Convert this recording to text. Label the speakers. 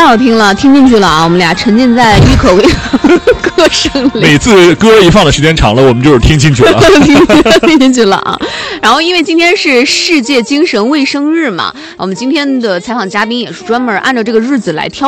Speaker 1: 好听了，听进去了啊！我们俩沉浸在郁可唯歌声里。
Speaker 2: 每次歌一放的时间长了，我们就是听进去了，
Speaker 1: 听进去了啊！然后因为今天是世界精神卫生日嘛，我们今天的采访嘉宾也是专门按照这个日子来挑